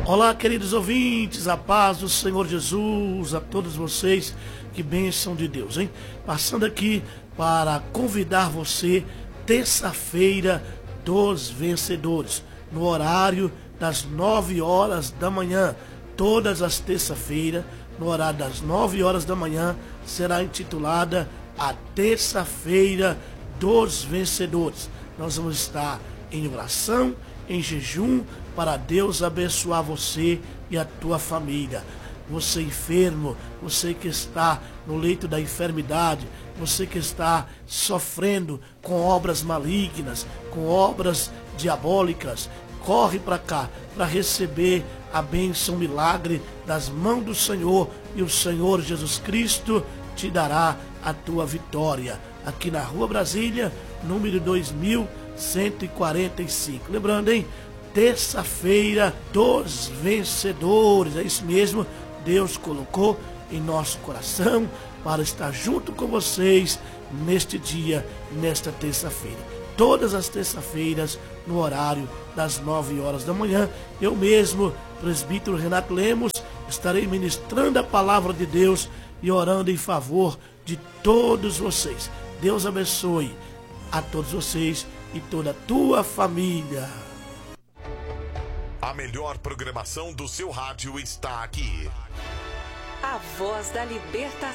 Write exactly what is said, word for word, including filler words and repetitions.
Olá, queridos ouvintes, a paz do Senhor Jesus, a todos vocês, que bênção de Deus, hein? Passando aqui para convidar você, terça-feira dos vencedores, no horário das nove horas da manhã, todas as terça-feiras, no horário das nove horas da manhã, será intitulada a terça-feira dos vencedores. Nós vamos estar em oração, em jejum, para Deus abençoar você e a tua família. Você enfermo, você que está no leito da enfermidade, você que está sofrendo com obras malignas, com obras diabólicas, corre para cá para receber a bênção, o milagre das mãos do Senhor, e o Senhor Jesus Cristo te dará a tua vitória. Aqui na Rua Brasília, número dois mil cento e quarenta e cinco. Lembrando, hein? Terça-feira dos vencedores. É isso mesmo, Deus colocou em nosso coração para estar junto com vocês neste dia, nesta terça-feira. Todas as terças-feiras, no horário das nove horas da manhã, eu mesmo, presbítero Renato Lemos, estarei ministrando a palavra de Deus e orando em favor de todos vocês. Deus abençoe a todos vocês e toda a tua família. A melhor programação do seu rádio está aqui. A Voz da Libertação.